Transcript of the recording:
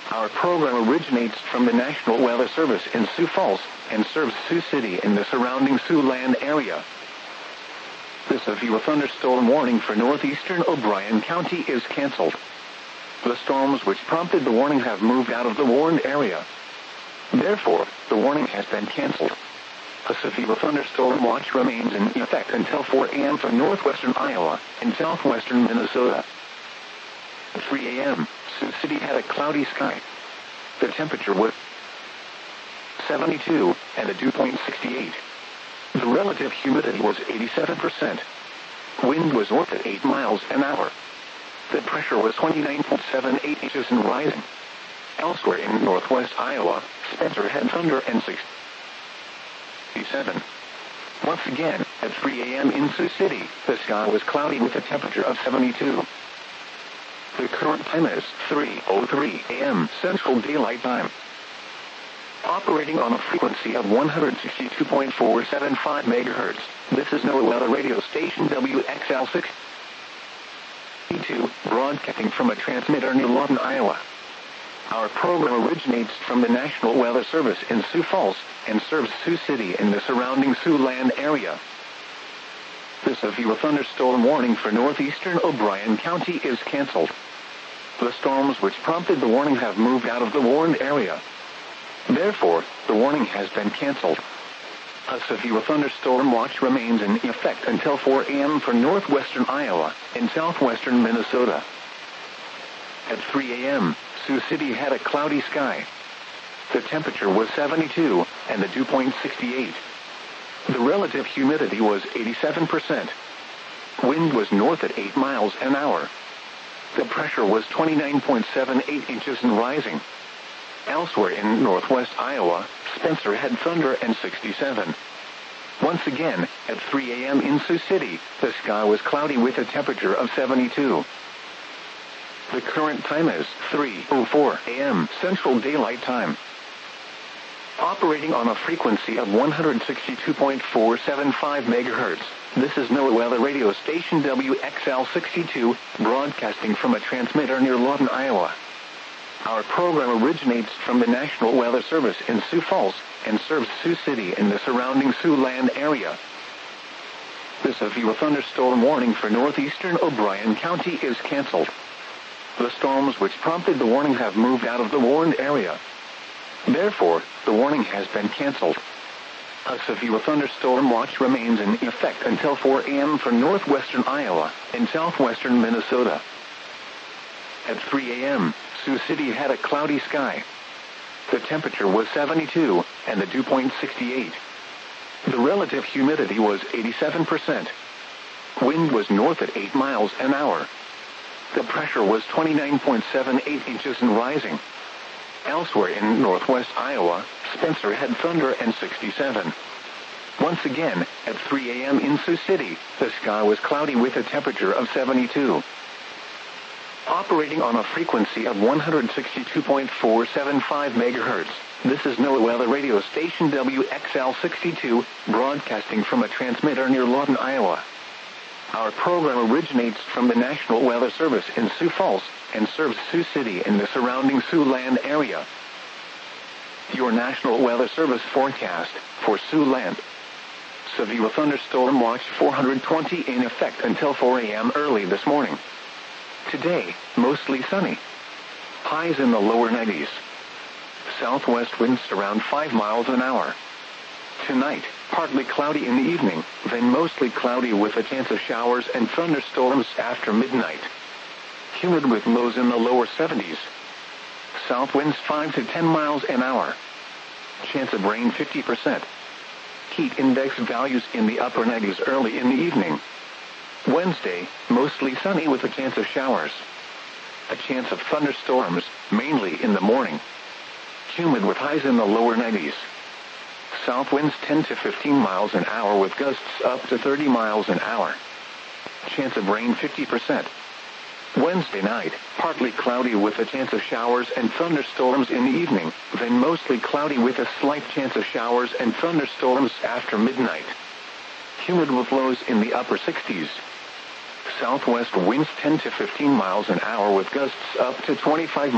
Our program originates from the National Weather Service in Sioux Falls and serves Sioux City and the surrounding Siouxland area. This severe thunderstorm warning for northeastern O'Brien County is canceled. The storms which prompted the warning have moved out of the warned area. Therefore, the warning has been canceled. A severe thunderstorm watch remains in effect until 4 a.m. for northwestern Iowa and southwestern Minnesota. At 3 a.m., Sioux City had a cloudy sky. The temperature was 72 and the dew point 68. The relative humidity was 87%. Wind was north at 8 miles an hour. The pressure was 29.78 inches and rising. Elsewhere in northwest Iowa, Spencer had thunder and 67. Once again, at 3 a.m. in Sioux City, the sky was cloudy with a temperature of 72. The current time is 3:03 a.m. Central Daylight Time. Operating on a frequency of 162.475 MHz, this is NOAA Weather Radio Station WXL62, broadcasting from a transmitter near Lawton, Iowa. Our program originates from the National Weather Service in Sioux Falls and serves Sioux City and the surrounding Siouxland area. The severe thunderstorm warning for northeastern O'Brien County is canceled. The storms which prompted the warning have moved out of the warned area. Therefore, the warning has been canceled. A severe thunderstorm watch remains in effect until 4 a.m. for northwestern Iowa and southwestern Minnesota. At 3 a.m., Sioux City had a cloudy sky. The temperature was 72 and the dew point 68. The relative humidity was 87%. Wind was north at 8 miles an hour. The pressure was 29.78 inches and rising. Elsewhere in northwest Iowa, Spencer had thunder and 67. Once again, at 3 a.m. in Sioux City, the sky was cloudy with a temperature of 72. The current time is 3:04 a.m. Central Daylight Time. Operating on a frequency of 162.475 MHz, this is NOAA Weather Radio Station WXL62, broadcasting from a transmitter near Lawton, Iowa. Our program originates from the National Weather Service in Sioux Falls and serves Sioux City and the surrounding Siouxland area. The severe thunderstorm warning for northeastern O'Brien County is canceled. The storms which prompted the warning have moved out of the warned area. Therefore, the warning has been canceled. A severe thunderstorm watch remains in effect until 4 a.m. for northwestern Iowa and southwestern Minnesota. At 3 a.m., Sioux City had a cloudy sky. The temperature was 72 and the dew point 68. The relative humidity was 87%. Wind was north at 8 miles an hour. The pressure was 29.78 inches and rising. Elsewhere in northwest Iowa, Spencer had thunder and 67. Once again, at 3 a.m. in Sioux City, the sky was cloudy with a temperature of 72. Operating on a frequency of 162.475 MHz, this is NOAA Weather Radio Station WXL62, broadcasting from a transmitter near Lawton, Iowa. Our program originates from the National Weather Service in Sioux Falls and serves Sioux City and the surrounding Siouxland area. Your National Weather Service forecast for Siouxland. Severe thunderstorm watch 420 in effect until 4 a.m. early this morning. Today, mostly sunny. Highs in the lower 90s. Southwest winds around 5 miles an hour. Tonight, partly cloudy in the evening, then mostly cloudy with a chance of showers and thunderstorms after midnight. Humid with lows in the lower 70s. South winds 5 to 10 miles an hour. Chance of rain 50%. Heat index values in the upper 90s early in the evening. Wednesday, mostly sunny with a chance of showers. A chance of thunderstorms, mainly in the morning. Humid with highs in the lower 90s. South winds 10 to 15 miles an hour with gusts up to 30 miles an hour. Chance of rain 50%. Wednesday night, partly cloudy with a chance of showers and thunderstorms in the evening, then mostly cloudy with a slight chance of showers and thunderstorms after midnight. Humid with lows in the upper 60s. Southwest winds 10 to 15 miles an hour with gusts up to 25